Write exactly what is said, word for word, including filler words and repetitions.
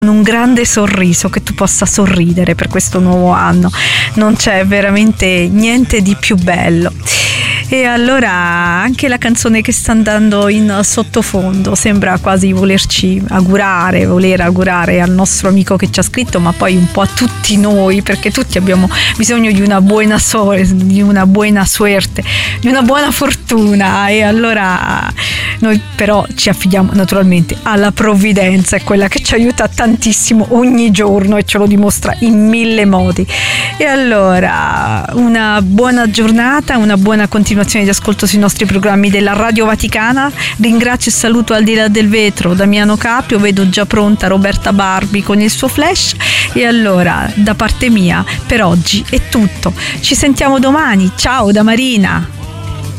un grande sorriso, che tu possa sorridere per questo nuovo anno. Non c'è veramente niente di più bello. E allora anche la canzone che sta andando in sottofondo sembra quasi volerci augurare, voler augurare al nostro amico che ci ha scritto, ma poi un po' a tutti noi, perché tutti abbiamo bisogno di una buona sorte, di una buona suerte, di una buona fortuna. E allora noi però ci affidiamo naturalmente alla provvidenza, è quella che ci aiuta tantissimo ogni giorno e ce lo dimostra in mille modi. E allora una buona giornata, una buona continuazione di ascolto sui nostri programmi della Radio Vaticana. Ringrazio e saluto al di là del vetro Damiano Caprio, vedo già pronta Roberta Barbi con il suo flash. E allora da parte mia per oggi è tutto, ci sentiamo domani, ciao da Marina.